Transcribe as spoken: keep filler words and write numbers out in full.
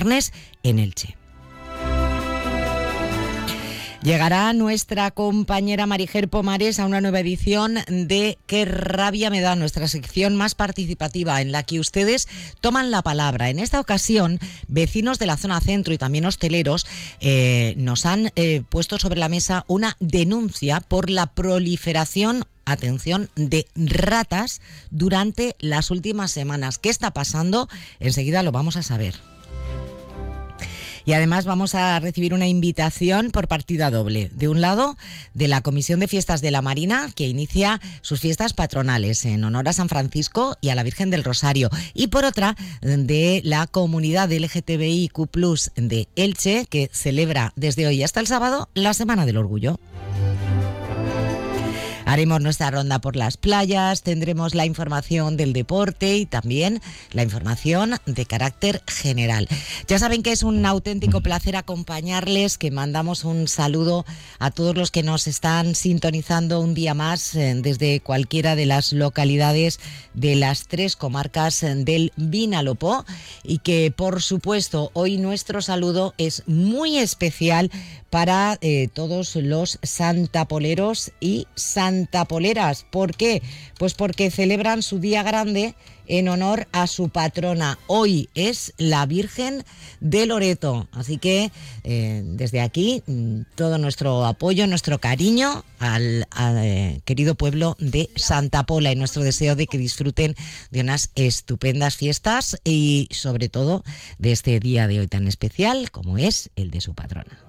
viernes en Elche. Llegará nuestra compañera Marijer Pomares a una nueva edición de Qué rabia me da, nuestra sección más participativa en la que ustedes toman la palabra. En esta ocasión, vecinos de la zona centro y también hosteleros eh, nos han eh, puesto sobre la mesa una denuncia por la proliferación, atención, de ratas durante las últimas semanas. ¿Qué está pasando? Enseguida lo vamos a saber. Y además vamos a recibir una invitación por partida doble. De un lado, de la Comisión de Fiestas de la Marina, que inicia sus fiestas patronales en honor a San Francisco y a la Virgen del Rosario. Y por otra, de la comunidad L G T B I Q plus, de Elche, que celebra desde hoy hasta el sábado la Semana del Orgullo. Haremos nuestra ronda por las playas, tendremos la información del deporte y también la información de carácter general. Ya saben que es un auténtico placer acompañarles, que mandamos un saludo a todos los que nos están sintonizando un día más eh, desde cualquiera de las localidades de las tres comarcas del Vinalopó, y que por supuesto hoy nuestro saludo es muy especial para eh, todos los santapoleros y santapoleras. ¿Por qué? Pues porque celebran su día grande en honor a su patrona. Hoy es la Virgen de Loreto. Así que eh, desde aquí todo nuestro apoyo, nuestro cariño al, al eh, querido pueblo de Santa Pola, y nuestro deseo de que disfruten de unas estupendas fiestas y sobre todo de este día de hoy tan especial como es el de su patrona.